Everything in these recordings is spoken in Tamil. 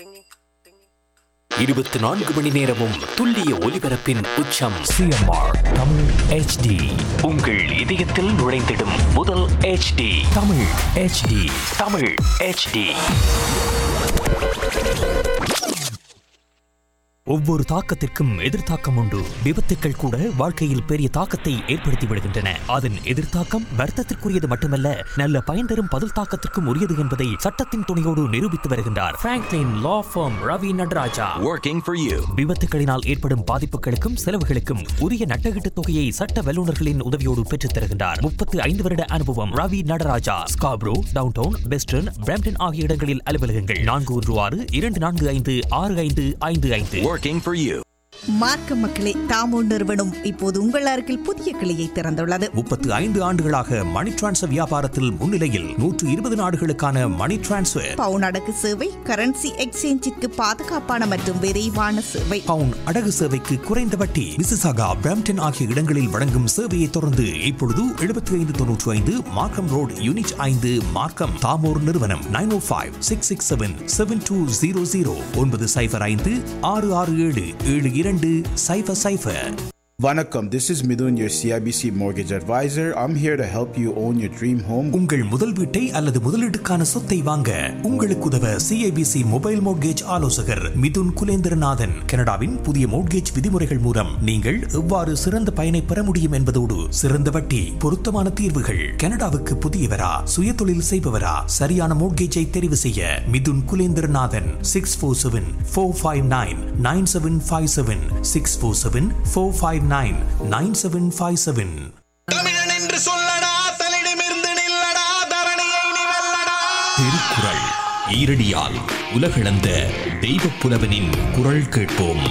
24 மணி நேரமும் துல்லிய ஒலிபரப்பின் உச்சம் சிஎம்ஆர் தமிழ் HD. உங்கள் இதயத்தில் நுழைந்திடும் முதல் HD Tamil HD. Tamil HD. ஒவ்வொரு தாக்கத்திற்கும் எதிர்த்தாக்கம் உண்டு. விபத்துக்கள் கூட வாழ்க்கையில் பெரிய தாக்கத்தை ஏற்படுத்தி விடுகின்றன. அதன் எதிர்த்தாக்கம் வர்த்தத்திற்குரியது மட்டுமல்ல, நல்ல பயன் தரும் பதில் தாக்கத்திற்கும் உரியது என்பதை சட்டத்தின் துணையோடு நிரூபித்து வருகின்றார் Franklin law form Ravi Nataraja. Working for you. விபத்துகளினால் ஏற்படும் பாதிப்புகளுக்கும் செலவுகளுக்கும் உரிய நட்டகீட்டு தொகையை சட்ட வல்லுநர்களின் உதவியோடு பெற்றுத் தருகின்றார். 35 வருட அனுபவம். Ravi Nataraja. Scarborough, downtown, western, Brampton ஆகிய இடங்களில் அலுவலகங்கள். 416-245-6555. Working for you. மார்க்க மக்களே, தாமோ நிறுவனம் இப்போது உங்கள் அருகில் புதிய கிளையை திறந்துள்ளது. 35 ஆண்டுகளாக மணி டிரான்ஸ்ஃபர் வியாபாரத்தில் முன்னிலையில் 120 நாடுகளுக்கான மணி டிரான்ஸ்ஃபர், பவுன் அடகு சேவை, கரன்சி எக்ஸ்சேஞ்சிற்கு பாதுகாப்பான மற்றும் விரைவான சேவை. பவுன் அடகு சேவைக்கு குறைந்த வட்டி. மிசிசாகா, பிரம்ப்டன் ஆகிய இடங்களில் வழங்கும் சேவையை தொடர்ந்து இப்பொழுது 7595 மார்க்கம் ரோட் யூனிட் 5 மார்க்கம். தாமோர் நிறுவனம் 905-667-7200 905-667-7200. Vanakkam, this is Midun, your CIBC mortgage advisor. I'm here to help you own your dream home. உங்கள் முதல் வீட்டை அல்லது முதலீட்டுக்கான சொத்தை வாங்க உங்களுக்கு உதவ CIBC மொபைல் மோட்கேஜ் ஆலோசகர் மிதுன் குலேந்திரநாதன். கனடாவின் புதிய மோட்கேஜ் விதிமுறைகள் மூலம் நீங்கள் எவ்வாறு சிறந்த பயனை பெற முடியும் என்பதோடு சிறந்த வட்டி, பொருத்தமான தீர்வுகள். கனடாவுக்கு புதியவரா, சுயதொழில் செய்பவரா, சரியான மோட்கேஜை தெரிவு செய்ய மிதுன் குலேந்திரநாதன். 647-459-9757 647-459-9757. தமிழன் என்று சொல்லடா, தலிடமிருந்து நில்லடா, தரணியை நீ வெல்லடா. திருக்குறள் ஈரடியால் உலகளந்த தெய்வப் புலவனின் குரல் கேட்போம்.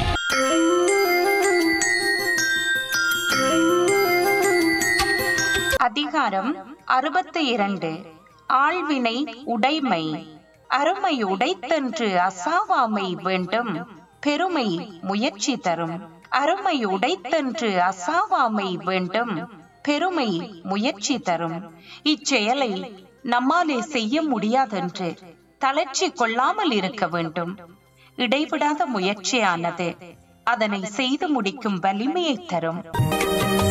அதிகாரம் 62. ஆள்வினை உடைமை. அருமை உடைத்தன்று அசாவாமை வேண்டும், பெருமை முயற்சி தரும். அருமை உடைத்தன்று அசாவாமை வேண்டும், பெருமை முயற்சி தரும். இச்செயலை நம்மாலே செய்ய முடியாதென்று தளர்ச்சி கொள்ளாமல் இருக்க வேண்டும். இடைவிடாத முயற்சியானது அதனை செய்து முடிக்கும் வலிமையை தரும்.